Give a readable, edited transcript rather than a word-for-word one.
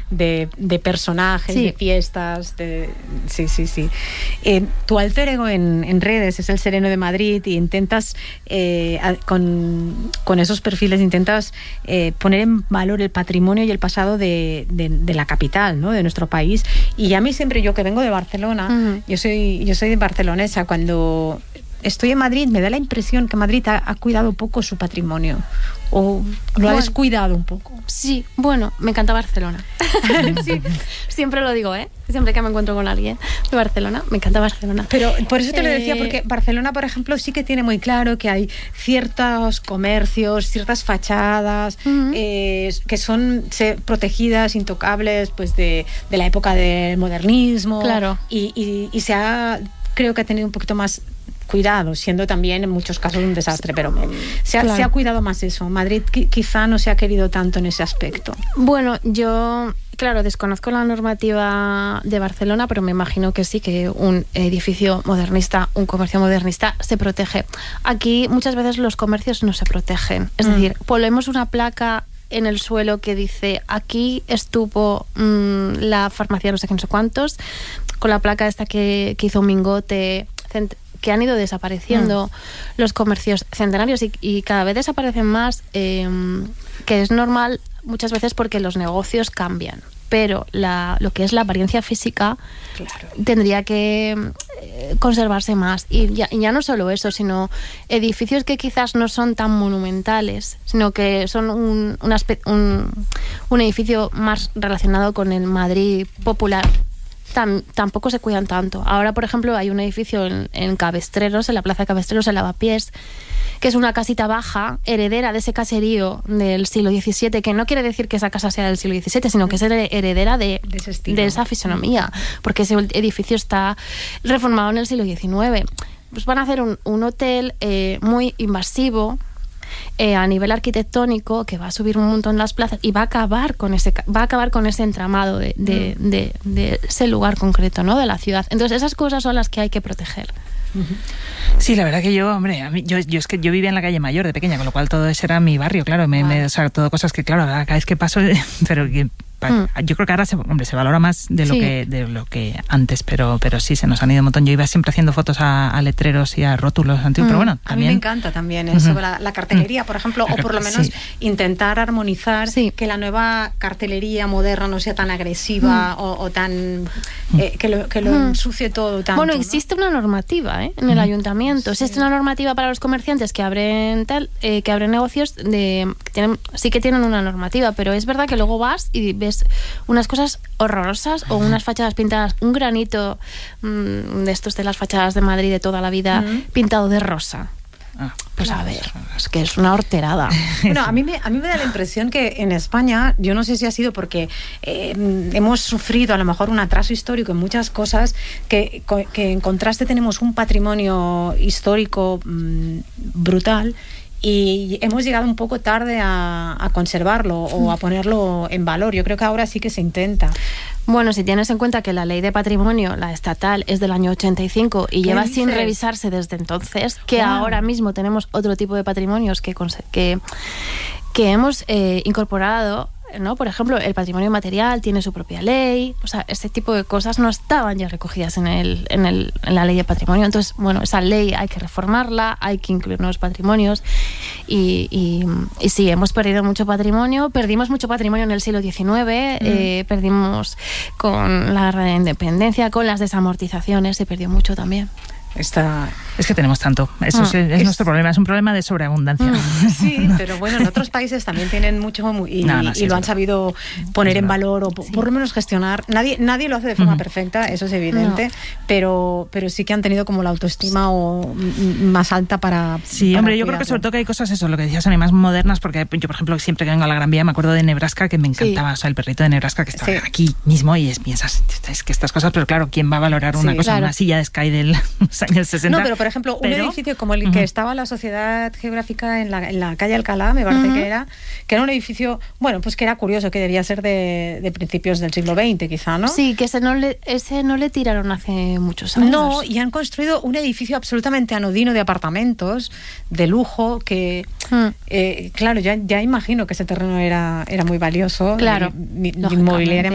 de personajes, de fiestas. Sí. Tu alter ego en redes es el Sereno de Madrid y intentas, con esos perfiles, intentas poner en valor el patrimonio y el pasado de la capital, ¿no? De nuestro país. Y a mí siempre, yo que vengo de Barcelona, yo soy barcelonesa, cuando estoy en Madrid me da la impresión que Madrid ha cuidado poco su patrimonio, o lo ha descuidado un poco. Sí, bueno, me encanta Barcelona. Sí, siempre lo digo, siempre que me encuentro con alguien de Barcelona, me encanta Barcelona. Pero por eso te lo decía, porque Barcelona, por ejemplo, sí que tiene muy claro que hay ciertos comercios, ciertas fachadas que son protegidas, intocables, pues de la época del modernismo. Claro. Y creo que ha tenido un poquito más cuidado, siendo también en muchos casos un desastre, pero se ha cuidado más eso. Madrid quizá no se ha querido tanto en ese aspecto. Bueno, yo, claro, desconozco la normativa de Barcelona, pero me imagino que sí, que un edificio modernista, un comercio modernista se protege. Aquí muchas veces los comercios no se protegen. Es decir, ponemos una placa en el suelo que dice aquí estuvo la farmacia no sé qué, no sé cuántos, con la placa esta que hizo Mingote, que han ido desapareciendo los comercios centenarios y cada vez desaparecen más, que es normal muchas veces porque los negocios cambian, pero lo que es la apariencia física tendría que conservarse más. Y ya no solo eso, sino edificios que quizás no son tan monumentales, sino que son un edificio más relacionado con el Madrid popular. Tampoco se cuidan tanto. Ahora, por ejemplo, hay un edificio en Cabestreros, en la plaza de Cabestreros, en Lavapiés, que es una casita baja, heredera de ese caserío del siglo XVII, que no quiere decir que esa casa sea del siglo XVII, sino que es heredera de esa fisonomía, porque ese edificio está reformado en el siglo XIX. Pues van a hacer un hotel muy invasivo, a nivel arquitectónico, que va a subir un montón las plazas y va a acabar con ese entramado de ese lugar concreto, ¿no? De la ciudad. Entonces esas cosas son las que hay que proteger. Sí, la verdad que yo es que yo vivía en la calle Mayor de pequeña, con lo cual todo ese era mi barrio, claro, o sea, todo cosas que, claro, cada vez que paso, pero que yo creo que ahora se valora más de lo que antes, pero sí, se nos han ido un montón. Yo iba siempre haciendo fotos a letreros y a rótulos antiguos, pero bueno, también... A mí me encanta también eso, la cartelería, por ejemplo, o por lo menos intentar armonizar, que la nueva cartelería moderna no sea tan agresiva o tan... que lo ensucie todo tanto. Bueno, existe una normativa en el ayuntamiento, existe una normativa para los comerciantes que abren negocios, sí que tienen una normativa, pero es verdad que luego vas y ves unas cosas horrorosas o unas fachadas pintadas, un granito de estos de las fachadas de Madrid de toda la vida, pintado de rosa. Pues a ver, es que es una horterada. Bueno, a mí me da la impresión que en España, yo no sé si ha sido porque hemos sufrido a lo mejor un atraso histórico en muchas cosas, que en contraste tenemos un patrimonio histórico brutal, y hemos llegado un poco tarde a conservarlo o a ponerlo en valor. Yo creo que ahora sí que se intenta. Bueno, si tienes en cuenta que la ley de patrimonio, la estatal, es del año 85 y lleva sin revisarse desde entonces, que ahora mismo tenemos otro tipo de patrimonios que hemos incorporado, ¿no? Por ejemplo, el patrimonio material tiene su propia ley, o sea, este tipo de cosas no estaban ya recogidas en la ley de patrimonio. Entonces, bueno, esa ley hay que reformarla, hay que incluir nuevos patrimonios y sí, hemos perdido mucho patrimonio, perdimos mucho patrimonio en el siglo XIX, perdimos con la guerra de independencia, con las desamortizaciones, se perdió mucho también. Es que tenemos tanto. Eso es nuestro problema. Es un problema de sobreabundancia. Sí, pero bueno, en otros países también tienen mucho y lo han sabido poner en valor o por lo menos gestionar. Nadie lo hace de forma perfecta, eso es evidente, pero sí que han tenido como la autoestima más alta para... Sí, para hombre, yo creo que sobre todo que hay cosas, eso, lo que decías, son más modernas, porque yo, por ejemplo, siempre que vengo a la Gran Vía me acuerdo de Nebraska, que me encantaba, o sea, el perrito de Nebraska que estaba aquí mismo y piensas, es que estas cosas, pero claro, ¿quién va a valorar una cosa, una silla de Sky del años 60? No, pero por ejemplo, un edificio como el que estaba la Sociedad Geográfica en la calle Alcalá, me parece que era un edificio, bueno, pues que era curioso, que debía ser de principios del siglo XX, quizá, ¿no? Sí, que ese no le tiraron hace muchos años. No, y han construido un edificio absolutamente anodino de apartamentos, de lujo, que, claro, ya imagino que ese terreno era muy valioso, claro, inmobiliariamente